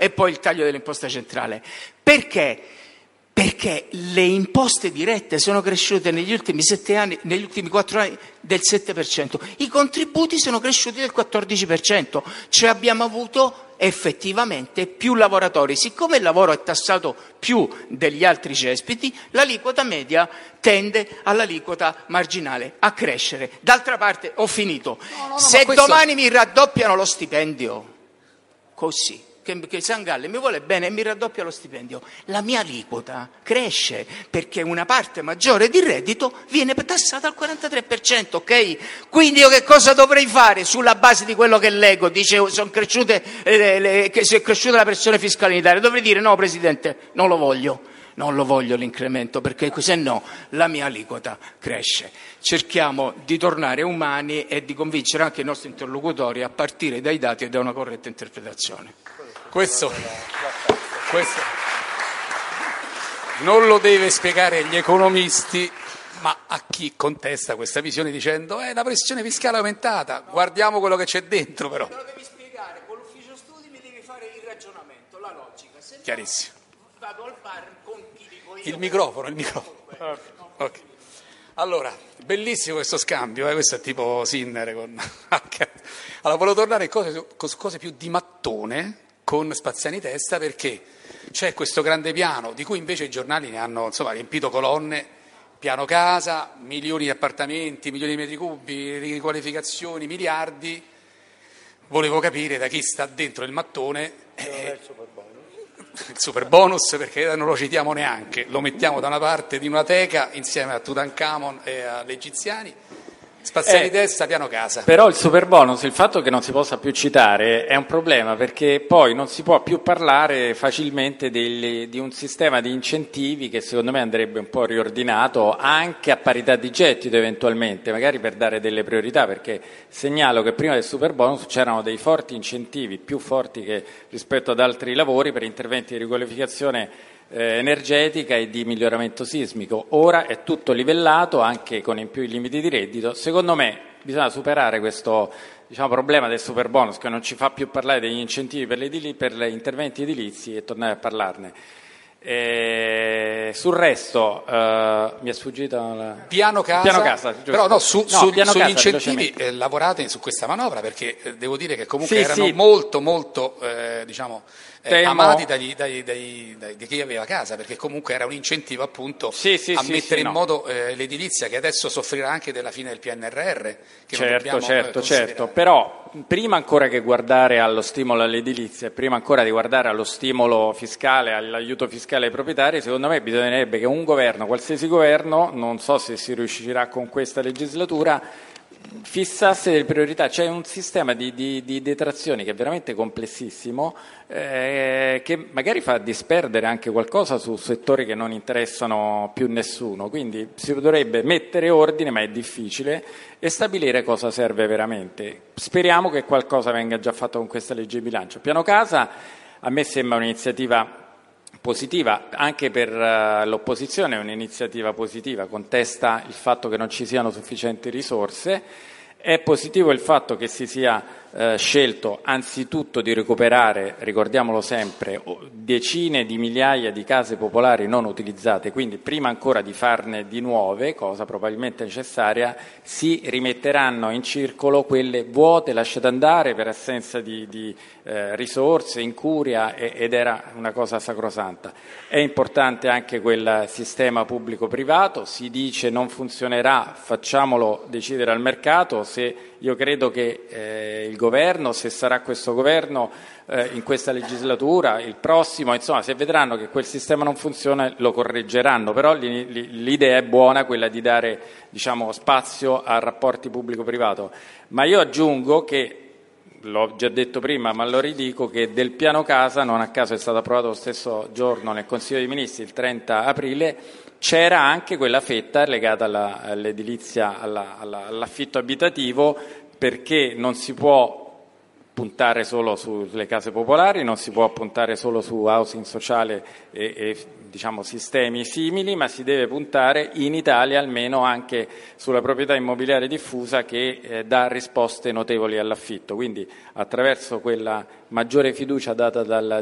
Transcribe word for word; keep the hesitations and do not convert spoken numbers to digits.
e poi il taglio dell'imposta centrale. Perché? Perché le imposte dirette sono cresciute negli ultimi sette anni, negli ultimi quattro anni del sette per cento, i contributi sono cresciuti del quattordici per cento, cioè abbiamo avuto effettivamente più lavoratori. Siccome il lavoro è tassato più degli altri cespiti, l'aliquota media tende all'aliquota marginale a crescere. D'altra parte, ho finito, no, no, no, se questo... domani mi raddoppiano lo stipendio, così, che, che Sangalli mi vuole bene e mi raddoppia lo stipendio, la mia aliquota cresce perché una parte maggiore di reddito viene tassata al quarantatré per cento, ok? Quindi io che cosa dovrei fare sulla base di quello che leggo? Dice sono cresciute, eh, le, che si è cresciuta la pressione fiscale in Italia. Dovrei dire no, Presidente, non lo voglio. Non lo voglio l'incremento perché se no la mia aliquota cresce. Cerchiamo di tornare umani e di convincere anche i nostri interlocutori a partire dai dati e da una corretta interpretazione. Questo, questo non lo deve spiegare agli economisti, ma a chi contesta questa visione dicendo eh, la pressione fiscale è aumentata, guardiamo quello che c'è dentro però. Te lo devi spiegare, con l'ufficio studi mi devi fare il ragionamento, la logica. Se Chiarissimo. vado al bar con chi dico io. Il microfono, il microfono. Okay. Allora, bellissimo questo scambio, eh? Questo è tipo Sinner con... Allora, volevo tornare cose, cose più di mattone con Spaziani Testa, perché c'è questo grande piano di cui invece i giornali ne hanno insomma riempito colonne, piano casa, milioni di appartamenti, milioni di metri cubi, riqualificazioni, miliardi. Volevo capire da chi sta dentro il mattone eh, il super bonus, perché non lo citiamo neanche, lo mettiamo da una parte di una teca insieme a Tutankhamon e agli egiziani. Spaziani eh, Testa, piano casa. Però il super bonus, il fatto che non si possa più citare è un problema, perché poi non si può più parlare facilmente degli, di un sistema di incentivi che secondo me andrebbe un po' riordinato anche a parità di gettito eventualmente, magari per dare delle priorità, perché segnalo che prima del super bonus c'erano dei forti incentivi, più forti che rispetto ad altri lavori, per interventi di riqualificazione Eh, energetica e di miglioramento sismico. Ora è tutto livellato anche con in più i limiti di reddito. Secondo me bisogna superare questo diciamo, problema del super bonus che non ci fa più parlare degli incentivi per, le edili- per gli interventi edilizi e tornare a parlarne. E sul resto eh, mi è sfuggito la... piano casa, piano casa però no, su, no, su, piano sugli casa, incentivi eh, lavorate su questa manovra, perché eh, devo dire che comunque sì, erano sì. molto molto eh, diciamo eh, Temo... amati dagli, dagli, dagli, dagli, da chi aveva casa, perché comunque era un incentivo appunto sì, sì, a sì, mettere sì, in no. modo eh, l'edilizia, che adesso soffrirà anche della fine del P N R R, che non certo, dobbiamo certo, eh, certo, però prima ancora che guardare allo stimolo all'edilizia, prima ancora di guardare allo stimolo fiscale, all'aiuto fiscale ai proprietari, secondo me bisognerebbe che un governo, qualsiasi governo, non so se si riuscirà con questa legislatura, fissasse delle priorità. C'è un sistema di, di, di detrazioni che è veramente complessissimo, eh, che magari fa disperdere anche qualcosa su settori che non interessano più nessuno, quindi si dovrebbe mettere ordine, ma è difficile, e stabilire cosa serve veramente. Speriamo che qualcosa venga già fatto con questa legge di bilancio. Piano casa a me sembra un'iniziativa positiva, anche per uh, l'opposizione è un'iniziativa positiva, contesta il fatto che non ci siano sufficienti risorse. È positivo il fatto che si sia eh, scelto anzitutto di recuperare, ricordiamolo sempre, decine di migliaia di case popolari non utilizzate, quindi prima ancora di farne di nuove, cosa probabilmente necessaria, si rimetteranno in circolo quelle vuote, lasciate andare per assenza di, di eh, risorse, incuria, e, ed era una cosa sacrosanta. È importante anche quel sistema pubblico-privato, si dice non funzionerà, facciamolo decidere al mercato. Se io credo che eh, il governo, se sarà questo governo eh, in questa legislatura, il prossimo, insomma, se vedranno che quel sistema non funziona lo correggeranno, però li, li, l'idea è buona, quella di dare diciamo, spazio a rapporti pubblico-privato. Ma io aggiungo che, l'ho già detto prima, ma lo ridico, che del piano casa, non a caso è stato approvato lo stesso giorno nel Consiglio dei Ministri, il trenta aprile, c'era anche quella fetta legata alla, all'edilizia, alla, alla, all'affitto abitativo, perché non si può puntare solo sulle case popolari, non si può puntare solo su housing sociale e, e diciamo sistemi simili, ma si deve puntare in Italia almeno anche sulla proprietà immobiliare diffusa che eh, dà risposte notevoli all'affitto. Quindi attraverso quella maggiore fiducia data dal